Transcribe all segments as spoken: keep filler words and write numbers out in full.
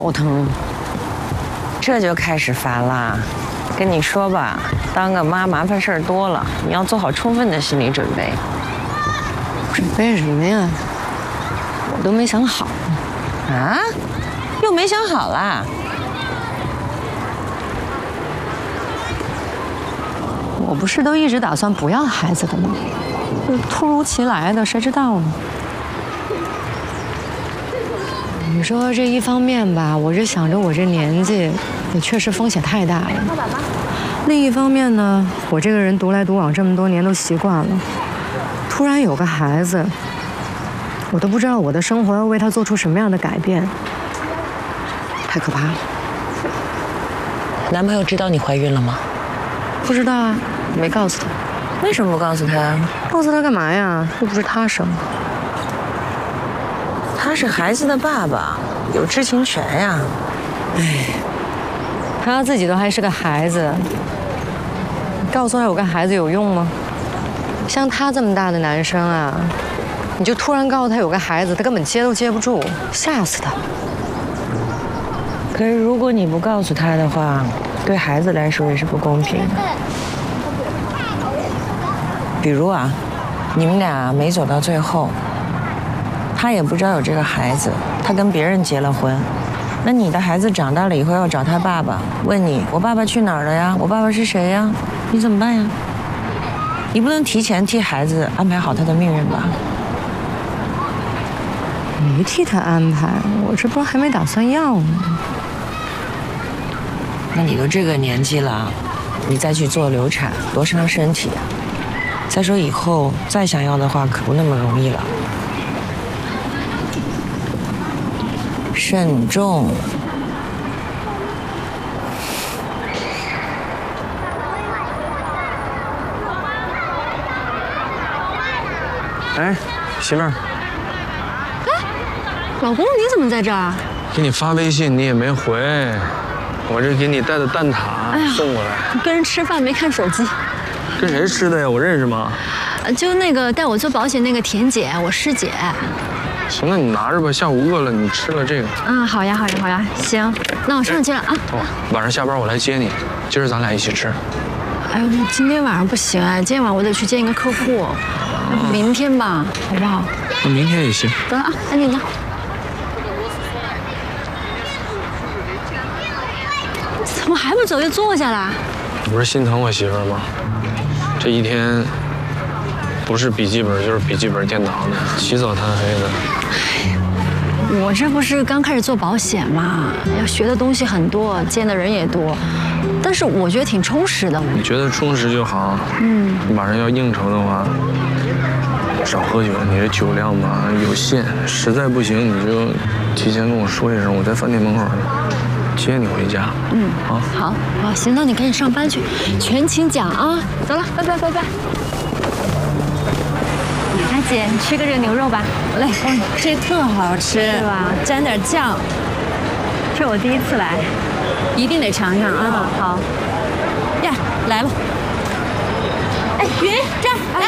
头疼，这就开始烦了。跟你说吧，当个妈麻烦事儿多了，你要做好充分的心理准备。准备什么呀？我都没想好。啊？又没想好啦？我不是都一直打算不要孩子的吗？这突如其来的，谁知道呢？ 你说这一方面吧，我是想着我这年纪也确实风险太大了。另一方面呢，我这个人独来独往这么多年都习惯了，突然有个孩子，我都不知道我的生活要为他做出什么样的改变，太可怕了。 男朋友知道你怀孕了吗？ 不知道啊，没告诉他。 为什么不告诉他？ 告诉他干嘛呀？又不是他生的。 他是孩子的爸爸，有知情权呀。 哎，他自己都还是个孩子，告诉他有个孩子有用吗？像他这么大的男生啊，你就突然告诉他有个孩子，他根本接都接不住，吓死他。可是如果你不告诉他的话，对孩子来说也是不公平的。比如啊，你们俩没走到最后。 他也不知道有这个孩子，他跟别人结了婚，那你的孩子长大了以后要找他爸爸，问你我爸爸去哪儿了呀？我爸爸是谁呀？你怎么办呀？你不能提前替孩子安排好他的命运吧？没替他安排，我这不是还没打算要呢。那你都这个年纪了，你再去做流产，多伤身体啊！再说以后再想要的话，可不那么容易了。 慎重。 哎，媳妇儿。 哎，老公，你怎么在这儿？ 给你发微信你也没回，我这给你带的蛋挞送过来。 哎、跟人吃饭没看手机。 跟谁吃的呀？我认识吗？ 就那个带我做保险那个田姐，我师姐。 行，那你拿着吧。下午饿了，你吃了这个。 嗯，好呀，好呀，好呀。行，那我上去了啊。 哦，晚上下班我来接你，今儿咱俩一起吃。 哎呦，我今天晚上不行哎，今天晚上我得去见一个客户，哦、明天吧，好不好？ 那明天也行。 得了啊，赶紧的。怎么还不走，又坐下了？ 你不是心疼我媳妇儿吗？这一天。 不是笔记本就是笔记本电脑的，起早贪黑的。 哎，我这不是刚开始做保险嘛，要学的东西很多，见的人也多，但是我觉得挺充实的。 你觉得充实就好。嗯。晚上要应酬的话，少喝酒。你这酒量吧有限，实在不行你就提前跟我说一声，我在饭店门口接你回家。嗯。啊。 好，好，行，那你赶紧上班去，全勤奖啊！走了，拜拜，拜拜。 阿姐，你吃个这个牛肉吧。好嘞，嗯， 这特好吃， 是吧？ 沾点酱。 这我第一次来， 一定得尝尝啊！ 嗯、好。 呀，来了。哎，云，这儿来。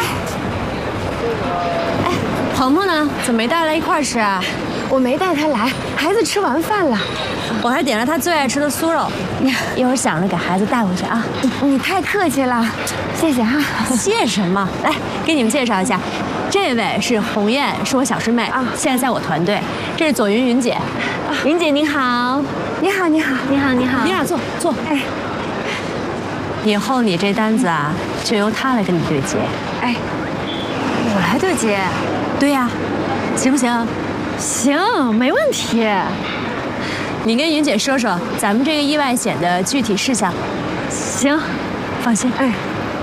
哎，鹏鹏呢？怎么没带来一块儿吃啊？ 我没带他来，孩子吃完饭了。 我还点了他最爱吃的酥肉，一会儿想着给孩子带回去啊。 你, 你太客气了，谢谢哈。 谢什么？来，给你们介绍一下。 这位是鸿雁，是我小师妹啊，现在在我团队。这是左云云姐，啊、云姐您好， 你好你好你好你好，你俩坐坐。哎，以后你这单子啊，就由她来跟你对接。 哎，我来对接？ 对呀、啊，行不行？ 行，没问题。 你跟云姐说说咱们这个意外险的具体事项。 行，放心。 哎。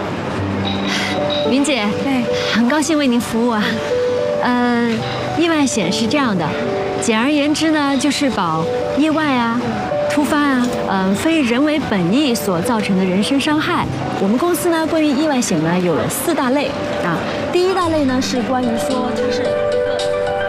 云姐， 对， 很高兴为您服务啊。呃，意外险是这样的，简而言之呢，就是保意外啊、突发啊、呃非人为本意所造成的人身伤害。我们公司呢，关于意外险呢有四大类啊。第一大类呢是关于说它是。